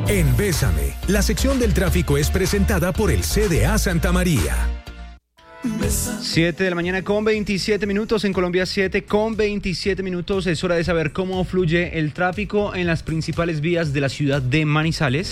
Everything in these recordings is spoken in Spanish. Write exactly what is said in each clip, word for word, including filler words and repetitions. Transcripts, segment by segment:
En Bésame, la sección del tráfico es presentada por el C D A Santa María. siete de la mañana con veintisiete minutos en Colombia, siete con veintisiete minutos. Es hora de saber cómo fluye el tráfico en las principales vías de la ciudad de Manizales.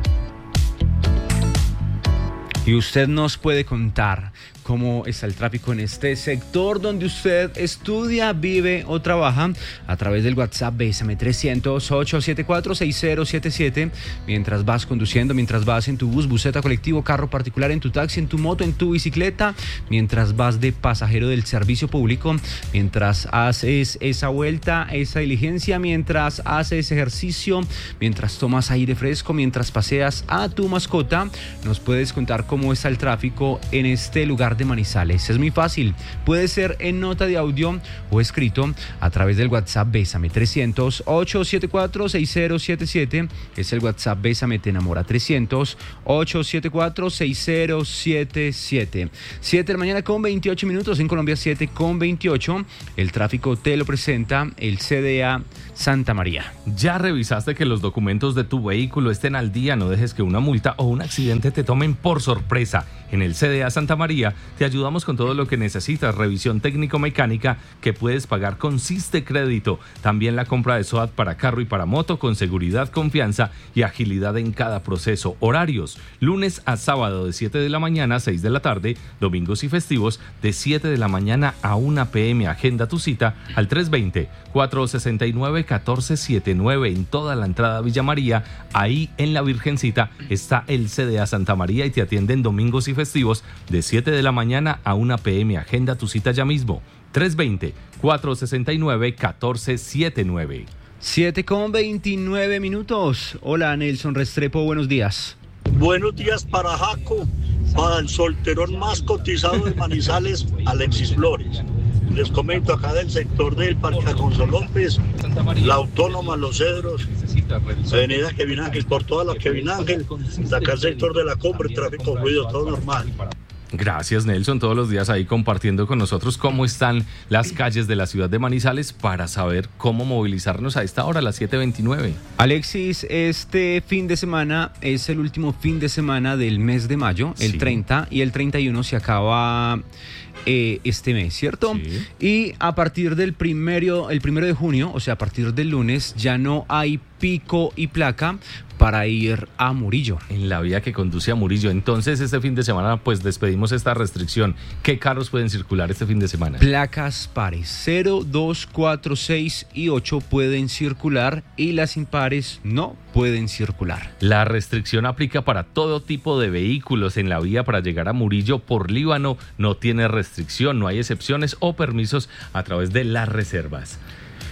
Y usted nos puede contar cómo está el tráfico en este sector donde usted estudia, vive o trabaja a través del WhatsApp Bésame trescientos, ocho siete cuatro, seis cero siete siete. Mientras vas conduciendo, mientras vas en tu bus, buseta, colectivo, carro particular, en tu taxi, en tu moto, en tu bicicleta, mientras vas de pasajero del servicio público, mientras haces esa vuelta, esa diligencia, mientras haces ejercicio, mientras tomas aire fresco, mientras paseas a tu mascota, nos puedes contar cómo está el tráfico en este lugar de Manizales. Es muy fácil, puede ser en nota de audio o escrito a través del WhatsApp Bésame trescientos, ocho siete cuatro, seis cero siete siete. Es el WhatsApp Bésame Te Enamora trescientos, ocho siete cuatro, seis cero siete siete. siete de la mañana con veintiocho minutos en Colombia, siete con veintiocho. El tráfico te lo presenta el C D A Santa María. ¿Ya revisaste que los documentos de tu vehículo estén al día? No dejes que una multa o un accidente te tomen por sorpresa. En el C D A Santa María te ayudamos con todo lo que necesitas. Revisión técnico-mecánica que puedes pagar con Siste Crédito. También la compra de SOAT para carro y para moto con seguridad, confianza y agilidad en cada proceso. Horarios: lunes a sábado de siete de la mañana a seis de la tarde, domingos y festivos de siete de la mañana a una pe eme. Agenda tu cita al tres dos cero, cuatro seis nueve, uno cuatro siete nueve en toda la entrada Villa María. Ahí en la Virgencita está el C D A Santa María y te atienden domingos y festivos de siete de la mañana a una pe eme. Agenda tu cita ya mismo. tres dos cero, cuatro seis nueve, uno cuatro siete nueve. siete con veintinueve minutos. Hola, Nelson Restrepo, buenos días. Buenos días para Jaco, para el solterón más cotizado de Manizales, Alexis Flores. Les comento acá del sector del Parque Alfonso López, la Autónoma, Los Cedros, Avenida Kevin Ángel, por toda la Kevin Ángel, de acá el sector de la Cumbre, tráfico fluido, todo normal. Gracias, Nelson, todos los días ahí compartiendo con nosotros cómo están las calles de la ciudad de Manizales para saber cómo movilizarnos a esta hora, a las siete veintinueve. Alexis, este fin de semana es el último fin de semana del mes de mayo, el sí. treinta, y el treinta y uno se acaba eh, este mes, ¿cierto? Sí. Y a partir del primero, el primero de junio, o sea, a partir del lunes, ya no hay pico y placa para ir a Murillo. En la vía que conduce a Murillo. Entonces, este fin de semana, pues despedimos esta restricción. ¿Qué carros pueden circular este fin de semana? Placas pares cero, dos, cuatro, seis y ocho pueden circular y las impares no pueden circular. La restricción aplica para todo tipo de vehículos. En la vía para llegar a Murillo por Líbano no tiene restricción, no hay excepciones o permisos a través de las reservas.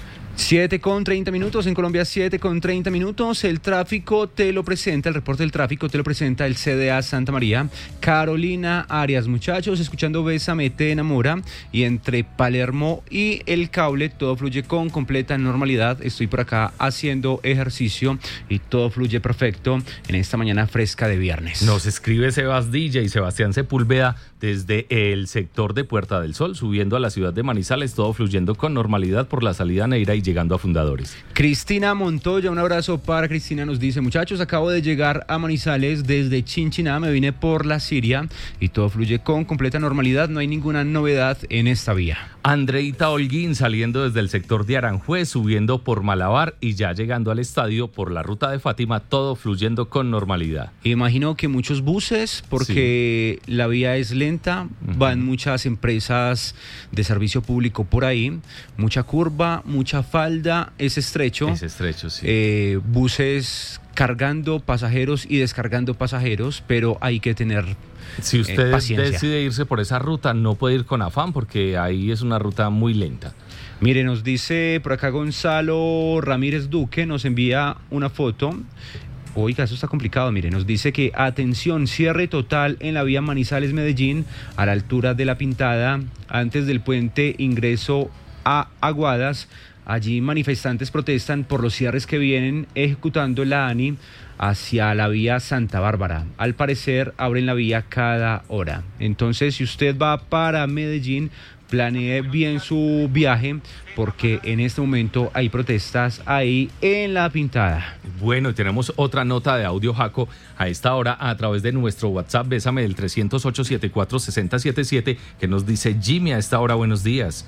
siete con treinta minutos en Colombia, siete con treinta minutos. El tráfico te lo presenta, el reporte del tráfico te lo presenta el C D A Santa María. Carolina Arias, muchachos, escuchando Bésame Te Enamora. Y entre Palermo y El Cable todo fluye con completa normalidad. Estoy por acá haciendo ejercicio y todo fluye perfecto en esta mañana fresca de viernes. Nos escribe Sebas D J, Sebastián Sepúlveda, desde el sector de Puerta del Sol, subiendo a la ciudad de Manizales, todo fluyendo con normalidad por la salida Neira y llegando a Fundadores. Cristina Montoya, un abrazo para Cristina, nos dice: muchachos, acabo de llegar a Manizales desde Chinchiná, me vine por la Siria y todo fluye con completa normalidad, no hay ninguna novedad en esta vía. Andreita Holguín, saliendo desde el sector de Aranjuez, subiendo por Malabar y ya llegando al estadio por la ruta de Fátima, todo fluyendo con normalidad. Imagino que muchos buses, porque sí. La vía es lenta, uh-huh. Van muchas empresas de servicio público por ahí, mucha curva, mucha falda, es estrecho. Es estrecho, sí. Eh, buses cargando pasajeros y descargando pasajeros, pero hay que tener Si usted eh, decide irse por esa ruta, no puede ir con afán porque ahí es una ruta muy lenta. Mire, nos dice por acá Gonzalo Ramírez Duque, nos envía una foto. Oiga, eso está complicado, mire, nos dice que atención, cierre total en la vía Manizales-Medellín a la altura de La Pintada, antes del puente ingreso a Aguadas. Allí manifestantes protestan por los cierres que vienen ejecutando la ANI hacia la vía Santa Bárbara. Al parecer abren la vía cada hora. Entonces, si usted va para Medellín, planee bien su viaje porque en este momento hay protestas ahí en La Pintada. Bueno, tenemos otra nota de audio, Jaco, a esta hora a través de nuestro WhatsApp, Bésame, del trescientos ocho, setenta y cuatro, sesenta setenta y siete, que nos dice Jimmy a esta hora, buenos días.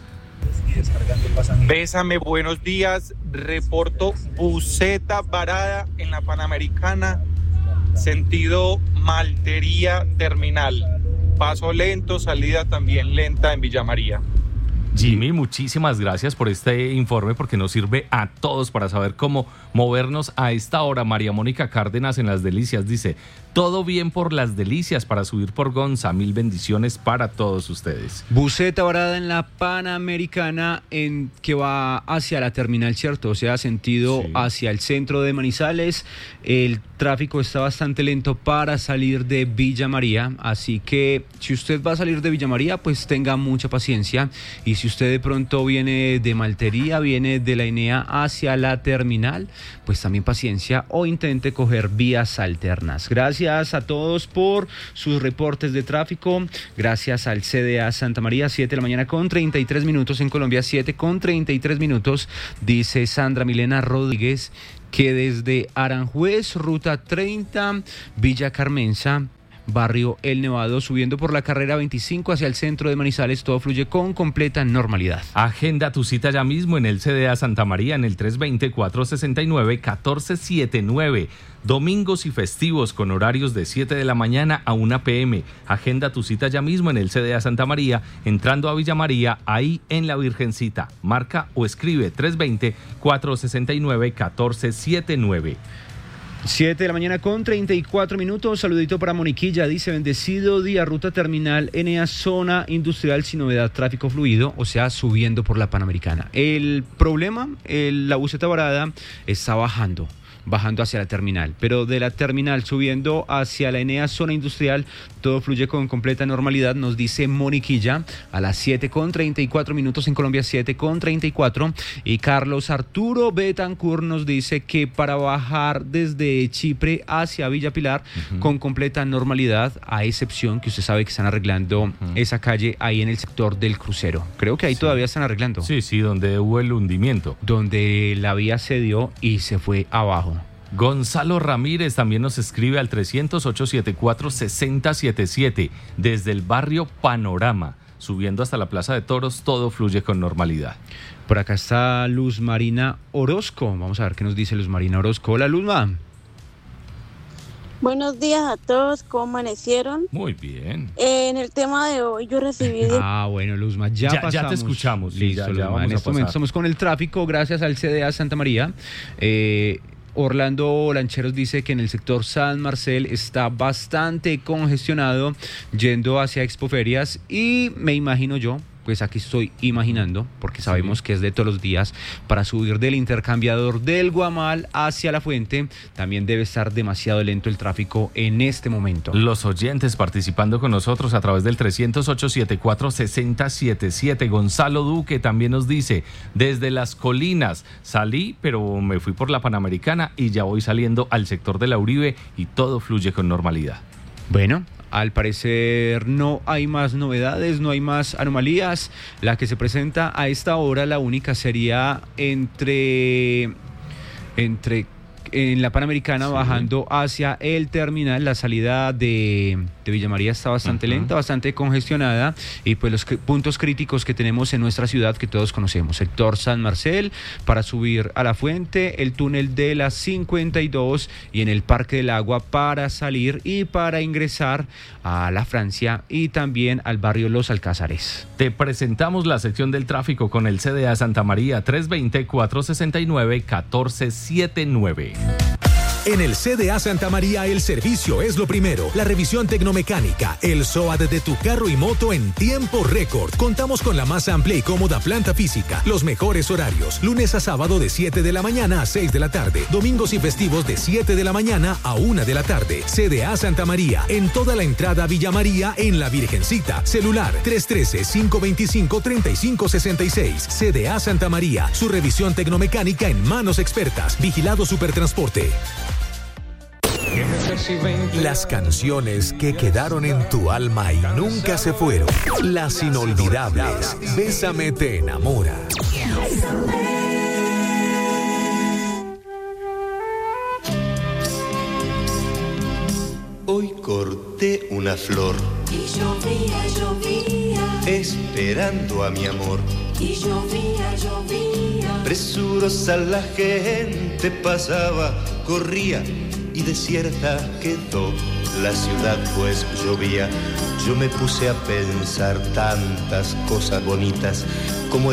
Bésame, buenos días. Reporto buseta varada en la Panamericana, sentido Maltería Terminal. Paso lento, salida también lenta en Villa María. Jimmy, muchísimas gracias por este informe porque nos sirve a todos para saber cómo movernos a esta hora. María Mónica Cárdenas en Las Delicias dice, todo bien por Las Delicias para subir por Gonza, mil bendiciones para todos ustedes. Buseta varada en la Panamericana en que va hacia la terminal, ¿cierto? O sea, sentido sí. hacia el centro de Manizales. El tráfico está bastante lento para salir de Villa María, así que si usted va a salir de Villa María, pues tenga mucha paciencia. Y si usted de pronto viene de Maltería, viene de la Enea hacia la terminal, pues también paciencia o intente coger vías alternas. Gracias a todos por sus reportes de tráfico. Gracias al C D A Santa María, siete de la mañana con treinta y tres minutos en Colombia, siete con treinta y tres minutos. Dice Sandra Milena Rodríguez que desde Aranjuez, ruta treinta, Villa Carmenza, barrio El Nevado, subiendo por la carrera veinticinco hacia el centro de Manizales, todo fluye con completa normalidad. Agenda tu cita ya mismo en el C D A Santa María en el tres veinte, cuatrocientos sesenta y nueve, catorce setenta y nueve. Domingos y festivos con horarios de siete de la mañana a una pe eme. Agenda tu cita ya mismo en el C D A Santa María, entrando a Villa María, ahí en la Virgencita. Marca o escribe tres veinte, cuatrocientos sesenta y nueve, catorce setenta y nueve. siete de la mañana con treinta y cuatro minutos. Saludito para Moniquilla, dice bendecido día, ruta terminal Enea, zona industrial sin novedad, tráfico fluido, o sea, subiendo por la Panamericana. El problema, el, la buseta varada está bajando. bajando hacia la terminal, pero de la terminal subiendo hacia la Enea, zona industrial, todo fluye con completa normalidad, nos dice Moniquilla, a las siete con treinta y cuatro minutos en Colombia, siete con treinta y cuatro, y Carlos Arturo Betancourt nos dice que para bajar desde Chipre hacia Villa Pilar, uh-huh. con completa normalidad, a excepción que usted sabe que están arreglando uh-huh. esa calle ahí en el sector del crucero, creo que ahí sí. todavía están arreglando. Sí, sí, donde hubo el hundimiento. Donde la vía se dio y se fue abajo. Gonzalo Ramírez también nos escribe al trescientos ocho, setenta y cuatro, sesenta setenta y siete desde el barrio Panorama, subiendo hasta la Plaza de Toros, todo fluye con normalidad. Por acá está Luz Marina Orozco, vamos a ver qué nos dice Luz Marina Orozco. Hola, Luzma. Buenos días a todos, ¿cómo amanecieron? Muy bien. Eh, en el tema de hoy yo recibí... De... Ah, bueno, Luzma, ya, ya pasamos. Ya te escuchamos. Listo, ya, ya Luzma, en este momento estamos con el tráfico, gracias al C D A Santa María. Eh... Orlando Lancheros dice que en el sector San Marcel está bastante congestionado yendo hacia Expoferias y me imagino yo, pues aquí estoy imaginando, porque sabemos sí. que es de todos los días, para subir del intercambiador del Guamal hacia la Fuente, también debe estar demasiado lento el tráfico en este momento. Los oyentes participando con nosotros a través del trescientos ocho, setenta y cuatro, sesenta setenta y siete. Gonzalo Duque también nos dice, desde Las Colinas salí, pero me fui por la Panamericana y ya voy saliendo al sector de la Uribe y todo fluye con normalidad. Bueno, al parecer no hay más novedades, no hay más anomalías. La que se presenta a esta hora, la única sería entre, entre en la Panamericana, sí. bajando hacia el terminal. La salida de, de Villa María está bastante uh-huh. lenta, bastante congestionada, y pues los cr- puntos críticos que tenemos en nuestra ciudad que todos conocemos, sector San Marcel, para subir a la Fuente, el túnel de la cincuenta y dos y en el Parque del Agua para salir y para ingresar a la Francia y también al barrio Los Alcázares. Te presentamos la sección del tráfico con el C D A Santa María, tres veinte, cuatrocientos sesenta y nueve, catorce setenta y nueve. En el C D A Santa María el servicio es lo primero. La revisión tecnomecánica, el S O A D de tu carro y moto en tiempo récord. Contamos con la más amplia y cómoda planta física, los mejores horarios, lunes a sábado de siete de la mañana a seis de la tarde, domingos y festivos de siete de la mañana a una de la tarde. C D A Santa María, en toda la entrada a Villa María en la Virgencita. Celular tres uno tres, cinco dos cinco, tres cinco seis seis. C D A Santa María, su revisión tecnomecánica en manos expertas. Vigilado Supertransporte. Las canciones que quedaron en tu alma y nunca se fueron. Las inolvidables. Bésame te enamora. Hoy corté una flor y llovía, llovía, esperando a mi amor. Y llovía, llovía, Presurosa la gente pasaba, corría y desierta quedó la ciudad pues llovía. Yo me puse a pensar tantas cosas bonitas como